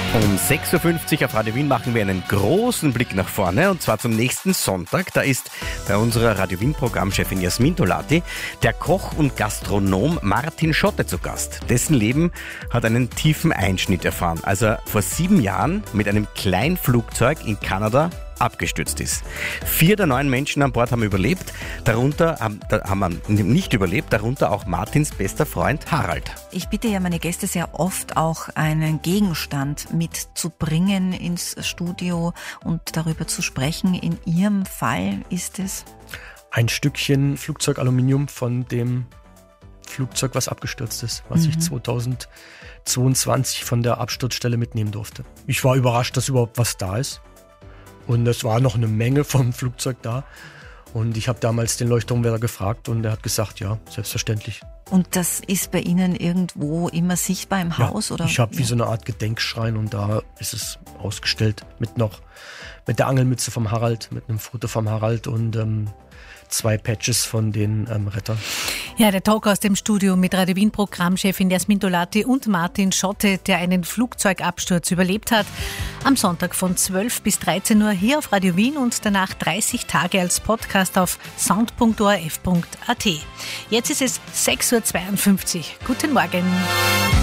Um 6.50 Uhr auf Radio Wien machen wir einen großen Blick nach vorne, und zwar zum nächsten Sonntag. Da ist bei unserer Radio Wien Programmchefin Jasmin Dolati der Koch und Gastronom Martin Schotte zu Gast. Dessen Leben hat einen tiefen Einschnitt erfahren, als er vor 7 Jahren mit einem Kleinflugzeug in Kanada abgestürzt ist. 4 der 9 Menschen an Bord haben überlebt, darunter haben nicht überlebt, darunter auch Martins bester Freund Harald. Ich bitte ja meine Gäste sehr oft auch einen Gegenstand mitzubringen ins Studio und darüber zu sprechen. In Ihrem Fall ist es? Ein Stückchen Flugzeugaluminium von dem Flugzeug, was abgestürzt ist, was ich 2022 von der Absturzstelle mitnehmen durfte. Ich war überrascht, dass überhaupt was da ist. Und es war noch eine Menge vom Flugzeug da. Und ich habe damals den Leuchtturmwärter gefragt und er hat gesagt, ja, selbstverständlich. Und das ist bei Ihnen irgendwo immer sichtbar im Haus? Oder? Ich habe wie so eine Art Gedenkschrein und da ist es ausgestellt mit der Angelmütze vom Harald, mit einem Foto vom Harald und 2 Patches von den Rettern. Ja, der Talk aus dem Studio mit Radio Wien Programmchefin Jasmin Dolati und Martin Schotte, der einen Flugzeugabsturz überlebt hat. Am Sonntag von 12 bis 13 Uhr hier auf Radio Wien und danach 30 Tage als Podcast auf sound.orf.at. Jetzt ist es 6.52 Uhr. Guten Morgen.